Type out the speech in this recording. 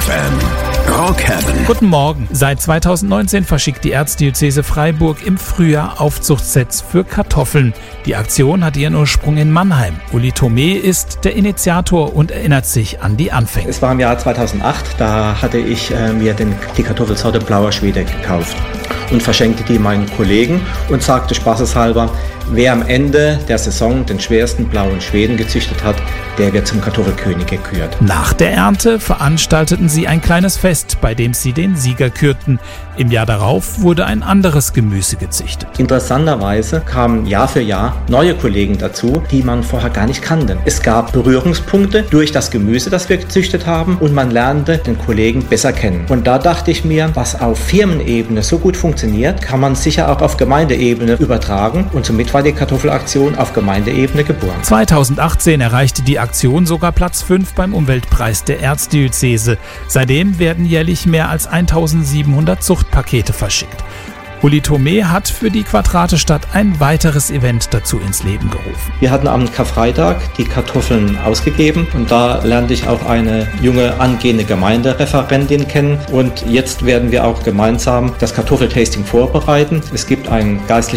FM. Rock Heaven. Guten Morgen. Seit 2019 verschickt die Erzdiözese Freiburg im Frühjahr Aufzuchtsets für Kartoffeln. Die Aktion hat ihren Ursprung in Mannheim. Uli Thome ist der Initiator und erinnert sich an die Anfänge. Es war im Jahr 2008, da hatte ich mir die Kartoffelsorte Blauer Schwede gekauft und verschenkte die meinen Kollegen und sagte spaßeshalber, wer am Ende der Saison den schwersten blauen Schweden gezüchtet hat, der wird zum Kartoffelkönig gekürt. Nach der Ernte veranstalteten sie ein kleines Fest, bei dem sie den Sieger kürten. Im Jahr darauf wurde ein anderes Gemüse gezüchtet. Interessanterweise kamen Jahr für Jahr neue Kollegen dazu, die man vorher gar nicht kannte. Es gab Berührungspunkte durch das Gemüse, das wir gezüchtet haben, und man lernte den Kollegen besser kennen. Und da dachte ich mir, was auf Firmenebene so gut funktioniert, kann man sicher auch auf Gemeindeebene übertragen, und somit war die Kartoffelaktion auf Gemeindeebene geboren. 2018 erreichte die Aktion sogar Platz 5 beim Umweltpreis der Erzdiözese. Seitdem werden jährlich mehr als 1700 Zuchtpakete verschickt. Uli Thome hat für die Quadratestadt ein weiteres Event dazu ins Leben gerufen. Wir hatten am Karfreitag die Kartoffeln ausgegeben und da lernte ich auch eine junge angehende Gemeindereferentin kennen, und jetzt werden wir auch gemeinsam das Kartoffeltasting vorbereiten. Es gibt einen geistlichen